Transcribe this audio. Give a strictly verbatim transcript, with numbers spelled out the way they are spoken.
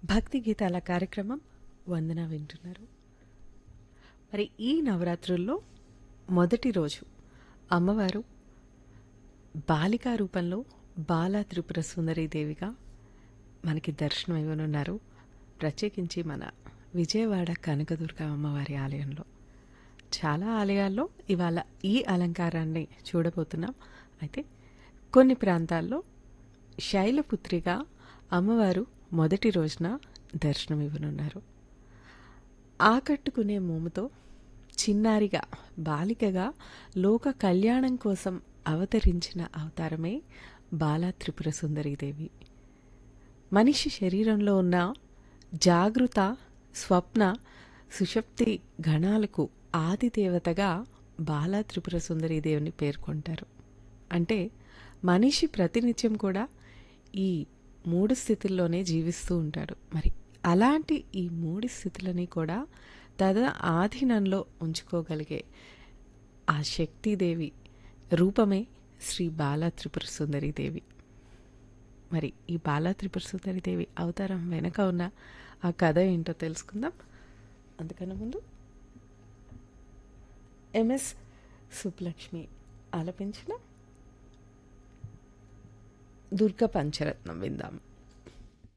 భక్తి గీతాల కార్యక్రమం వందన వింటున్నారు. మరి ఈ నవరాత్రుల్లో మొదటి రోజు అమ్మవారు బాలికా రూపంలో బాలా త్రిపుర సుందరీ దేవిగా మనకి దర్శనం ఇవ్వనున్నారు. ప్రత్యేకించి మన విజయవాడ కనకదుర్గ అమ్మవారి ఆలయంలో. చాలా ఆలయాల్లో ఇవాళ ఈ అలంకారాన్ని చూడబోతున్నాం. అయితే కొన్ని ప్రాంతాల్లో శైలపుత్రిగా అమ్మవారు మొదటి రోజున దర్శనం ఇవ్వనున్నారు. ఆకట్టుకునే మోముతో చిన్నారిగా బాలికగా లోక కళ్యాణం కోసం అవతరించిన అవతారమే బాలా త్రిపుర సుందరీదేవి. మనిషి శరీరంలో ఉన్న జాగృత, స్వప్న, సుషప్తి గణాలకు ఆది దేవతగా బాలా త్రిపుర సుందరీదేవిని పేర్కొంటారు. అంటే మనిషి ప్రతినిత్యం కూడా ఈ మూడు స్థితుల్లోనే జీవిస్తూ ఉంటాడు. మరి అలాంటి ఈ మూడు స్థితులని కూడా తన ఆధీనంలో ఉంచుకోగలిగే ఆ శక్తిదేవి రూపమే శ్రీ బాలా త్రిపుర సుందరీదేవి. మరి ఈ బాలా త్రిపుర సుందరీదేవి అవతారం వెనక ఉన్న ఆ కథ ఏంటో తెలుసుకుందాం. అందుకన్నా ముందు ఎంఎస్ సుబ్బలక్ష్మి ఆలపించిన దుర్గ పంచరత్నం విందాం.